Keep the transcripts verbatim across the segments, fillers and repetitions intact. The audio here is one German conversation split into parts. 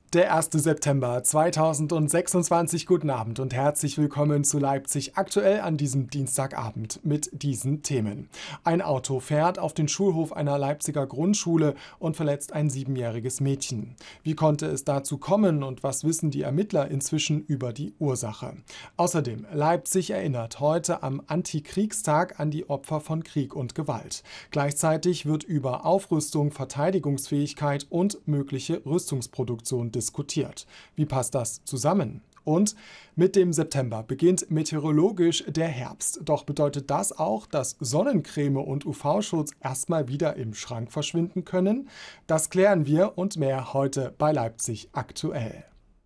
Der erste September zweitausendsechsundzwanzig. Guten Abend und herzlich willkommen zu Leipzig aktuell an diesem Dienstagabend mit diesen Themen. Ein Auto fährt auf den Schulhof einer Leipziger Grundschule und verletzt ein siebenjähriges Mädchen. Wie konnte es dazu kommen und was wissen die Ermittler inzwischen über die Ursache? Außerdem, Leipzig erinnert heute am Antikriegstag an die Opfer von Krieg und Gewalt. Gleichzeitig wird über Aufrüstung, Verteidigungsfähigkeit und mögliche Rüstungsproduktion diskutiert. Wie passt das zusammen? Und mit dem September beginnt meteorologisch der Herbst. Doch bedeutet das auch, dass Sonnencreme und U V-Schutz erstmal wieder im Schrank verschwinden können? Das klären wir und mehr heute bei Leipzig aktuell.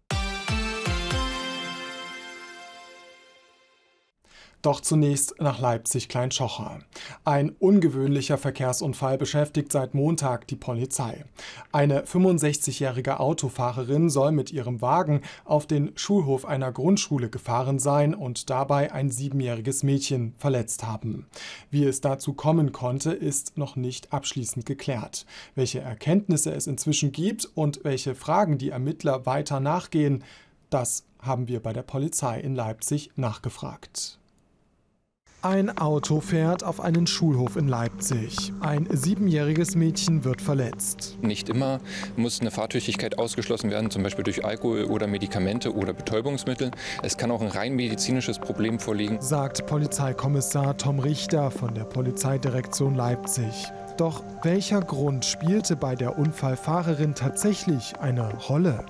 Doch zunächst nach Leipzig-Klein-Schocher. Ein ungewöhnlicher Verkehrsunfall beschäftigt seit Montag die Polizei. Eine fünfundsechzigjährige Autofahrerin soll mit ihrem Wagen auf den Schulhof einer Grundschule gefahren sein und dabei ein siebenjähriges Mädchen verletzt haben. Wie es dazu kommen konnte, ist noch nicht abschließend geklärt. Welche Erkenntnisse es inzwischen gibt und welche Fragen die Ermittler weiter nachgehen, das haben wir bei der Polizei in Leipzig nachgefragt. Ein Auto fährt auf einen Schulhof in Leipzig. Ein siebenjähriges Mädchen wird verletzt. Nicht immer muss eine Fahrtüchtigkeit ausgeschlossen werden, zum Beispiel durch Alkohol oder Medikamente oder Betäubungsmittel. Es kann auch ein rein medizinisches Problem vorliegen, sagt Polizeikommissar Tom Richter von der Polizeidirektion Leipzig. Doch welcher Grund spielte bei der Unfallfahrerin tatsächlich eine Rolle?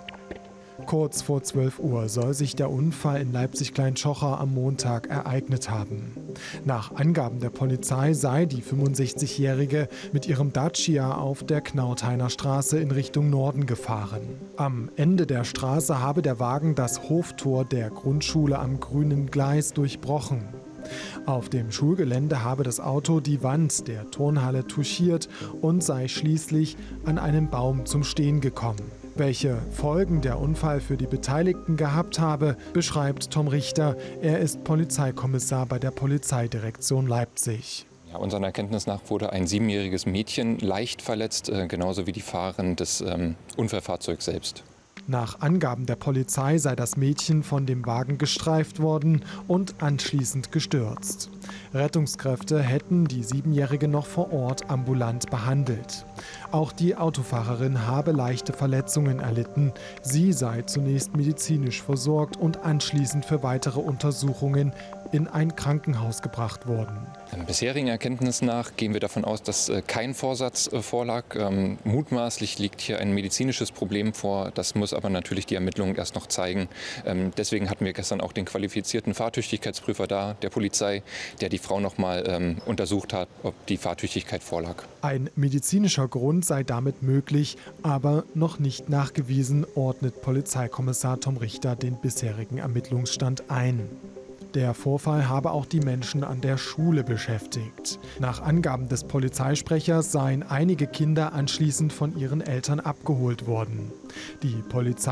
Kurz vor zwölf Uhr soll sich der Unfall in Leipzig-Klein-Schocher am Montag ereignet haben. Nach Angaben der Polizei sei die fünfundsechzigjährige mit ihrem Dacia auf der Knauthainer Straße in Richtung Norden gefahren. Am Ende der Straße habe der Wagen das Hoftor der Grundschule am grünen Gleis durchbrochen. Auf dem Schulgelände habe das Auto die Wand der Turnhalle touchiert und sei schließlich an einen Baum zum Stehen gekommen. Welche Folgen der Unfall für die Beteiligten gehabt habe, beschreibt Tom Richter. Er ist Polizeikommissar bei der Polizeidirektion Leipzig. Ja, unseren Erkenntnis nach wurde ein siebenjähriges Mädchen leicht verletzt, äh, genauso wie die Fahrerin des ähm, Unfallfahrzeugs selbst. Nach Angaben der Polizei sei das Mädchen von dem Wagen gestreift worden und anschließend gestürzt. Rettungskräfte hätten die Siebenjährige noch vor Ort ambulant behandelt. Auch die Autofahrerin habe leichte Verletzungen erlitten. Sie sei zunächst medizinisch versorgt und anschließend für weitere Untersuchungen in ein Krankenhaus gebracht worden. Bisherigen Erkenntnissen nach gehen wir davon aus, dass äh, kein Vorsatz äh, vorlag. Ähm, mutmaßlich liegt hier ein medizinisches Problem vor. Das muss aber natürlich die Ermittlungen erst noch zeigen. Ähm, deswegen hatten wir gestern auch den qualifizierten Fahrtüchtigkeitsprüfer da, der Polizei, der die Frau noch mal ähm, untersucht hat, ob die Fahrtüchtigkeit vorlag. Ein medizinischer Grund sei damit möglich, aber noch nicht nachgewiesen, ordnet Polizeikommissar Tom Richter den bisherigen Ermittlungsstand ein. Der Vorfall habe auch die Menschen an der Schule beschäftigt. Nach Angaben des Polizeisprechers seien einige Kinder anschließend von ihren Eltern abgeholt worden. Die Polizei